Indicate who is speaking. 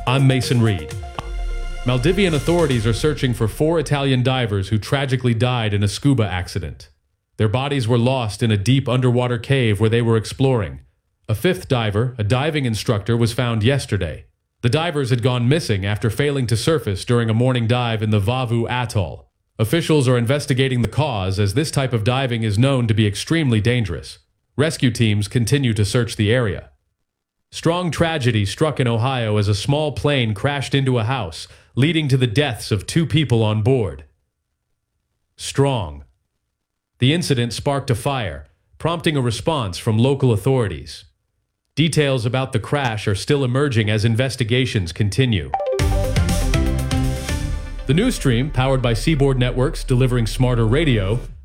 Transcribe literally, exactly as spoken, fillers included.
Speaker 1: I'm Mason Reed. Maldivian authorities are searching for four Italian divers who tragically died in a scuba accident. Their bodies were lost in a deep underwater cave where they were exploring. A fifth diver, a diving instructor, was found yesterday. The divers had gone missing after failing to surface during a morning dive in the Vavu Atoll. Officials are investigating the cause, as this type of diving is known to be extremely dangerous. Rescue teams continue to search the area. Strong tragedy struck in Ohio as a small plane crashed into a house, leading to the deaths of two people on board. Strong. The incident sparked a fire, prompting a response from local authorities. Details about the crash are still emerging as investigations continue. The news stream, powered by Seaboard Networks, delivering smarter radio,